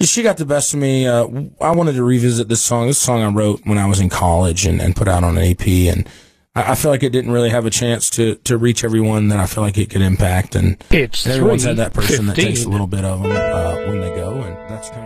She got the best of me. I wanted to revisit this song. This song I wrote when I was in college and put out on an EP, and I feel like it didn't really have a chance to reach everyone that I feel like it could impact. And It's everyone's had that person 3:15. that takes a little bit of them when they go, and that's kind of